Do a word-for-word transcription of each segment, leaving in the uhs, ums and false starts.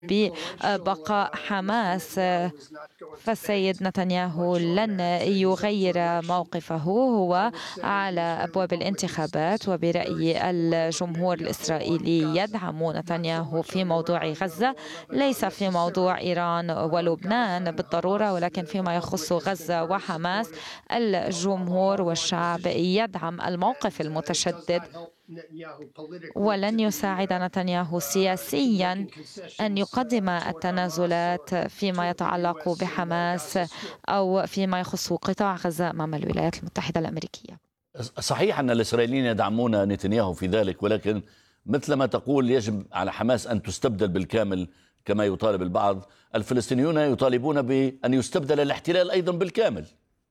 ببقاء حماس، فالسيد نتنياهو لن يغير موقفه. هو على أبواب الانتخابات، وبرأي الجمهور الإسرائيلي يدعم نتنياهو في موضوع غزة، ليس في موضوع إيران ولبنان بالضرورة، ولكن فيما يخص غزة وحماس الجمهور والشعب يدعم الموقف المتشدد، ولن يساعد نتنياهو سياسيا أن يقدم التنازلات فيما يتعلق بحماس أو فيما يخص قطاع غزة أمام الولايات المتحدة الأمريكية. صحيح أن الإسرائيليين يدعمون نتنياهو في ذلك، ولكن مثلما تقول يجب على حماس أن تستبدل بالكامل كما يطالب البعض. الفلسطينيون يطالبون بأن يستبدل الاحتلال أيضا بالكامل.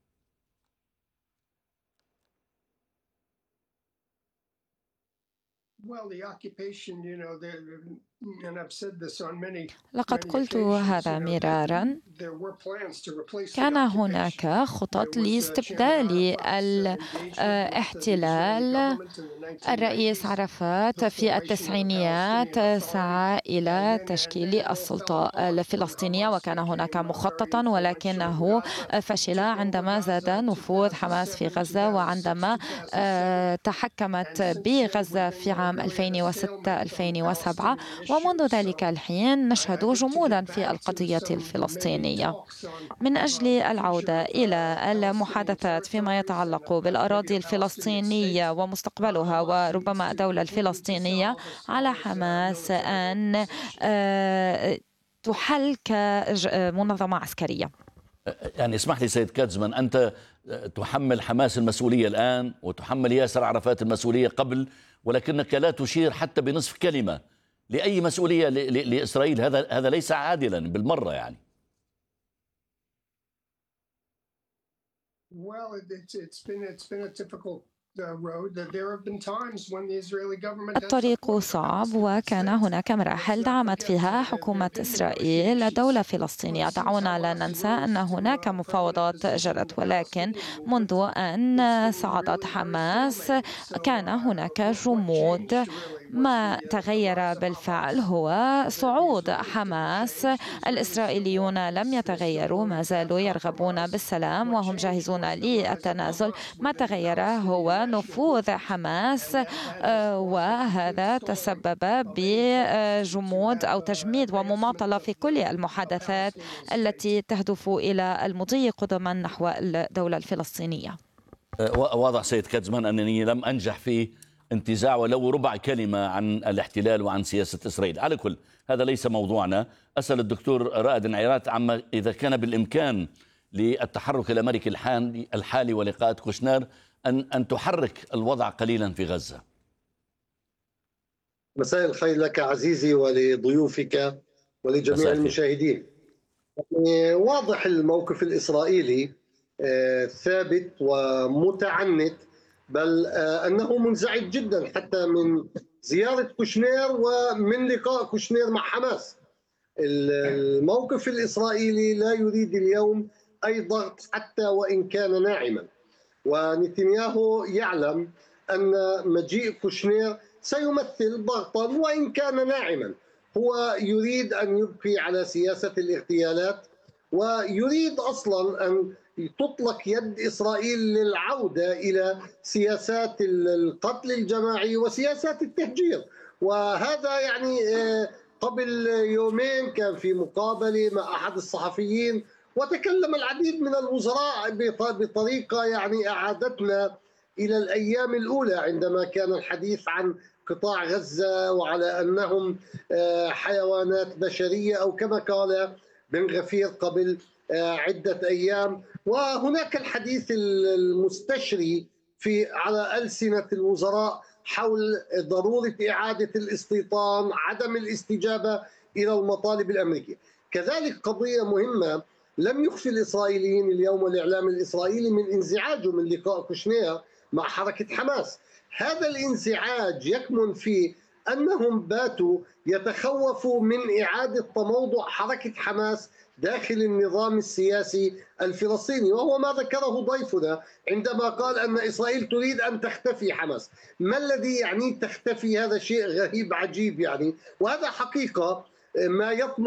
لقد قلت هذا مرارا، كان هناك خطط لاستبدال الاحتلال. الرئيس عرفات في التسعينيات سعى إلى تشكيل السلطة الفلسطينية، وكان هناك مخططا، ولكنه فشل عندما زاد نفوذ حماس في غزة، وعندما تحكمت بغزة في عام ألفين وستة ألفين وسبعة، ومنذ ذلك الحين نشهد جمودا في القضية الفلسطينية. من أجل العودة إلى المحادثات فيما يتعلق بالأراضي الفلسطينية ومستقبلها وربما الدولة الفلسطينية، على حماس أن تحل كمنظمة عسكرية. يعني اسمح لي سيد كاتزمان، أنت تحمل حماس المسؤولية الآن وتحمل ياسر عرفات المسؤولية قبل، ولكنك لا تشير حتى بنصف كلمة لأي مسؤولية لإسرائيل. هذا هذا ليس عادلا بالمرة يعني. الطريق صعب، وكان هناك مراحل دعمت فيها حكومة إسرائيل الدولة الفلسطينية. دعونا لا ننسى أن هناك مفاوضات جرت، ولكن منذ أن صعدت حماس كان هناك جمود. ما تغير بالفعل هو صعود حماس. الإسرائيليون لم يتغيروا، ما زالوا يرغبون بالسلام وهم جاهزون للتنازل. ما تغير هو نفوذ حماس، وهذا تسبب بجمود أو تجميد ومماطلة في كل المحادثات التي تهدف إلى المضي قدما نحو الدولة الفلسطينية. واضح سيد كاتزمان أنني لم أنجح في انتزاع ولو ربع كلمة عن الاحتلال وعن سياسة إسرائيل. على كل هذا ليس موضوعنا. أسأل الدكتور رائد العيرات عما إذا كان بالإمكان للتحرك الأمريكي الحالي ولقاء كوشنر أن أن تحرك الوضع قليلا في غزة. مساء الخير لك عزيزي ولضيوفك ولجميع المشاهدين. واضح الموقف الإسرائيلي ثابت ومتعنت، بل أنه منزعج جدا حتى من زيارة كوشنير ومن لقاء كوشنير مع حماس. الموقف الإسرائيلي لا يريد اليوم أي ضغط حتى وإن كان ناعما، ونتنياهو يعلم أن مجيء كوشنير سيمثل ضغطا وإن كان ناعما. هو يريد أن يبقي على سياسة الاغتيالات، ويريد أصلا أن تطلق يد إسرائيل للعودة إلى سياسات القتل الجماعي وسياسات التهجير. وهذا يعني قبل يومين كان في مقابلة مع أحد الصحفيين، وتكلم العديد من الوزراء بطريقة يعني أعادتنا إلى الأيام الأولى عندما كان الحديث عن قطاع غزة وعلى أنهم حيوانات بشرية، أو كما قال بن غفير قبل عدة أيام. وهناك الحديث المستشري في على ألسنة الوزراء حول ضرورة إعادة الاستيطان، عدم الاستجابة إلى المطالب الأمريكية. كذلك قضية مهمة لم يخفي الإسرائيليين اليوم والإعلام الإسرائيلي من انزعاجه من لقاء كوشنير مع حركة حماس. هذا الانزعاج يكمن في أنهم باتوا يتخوفوا من إعادة تموضع حركة حماس داخل النظام السياسي الفلسطيني، وهو ما ذكره ضيفنا عندما قال أن إسرائيل تريد أن تختفي حماس. ما الذي يعني تختفي؟ هذا شيء غريب عجيب يعني، وهذا حقيقة ما يطمع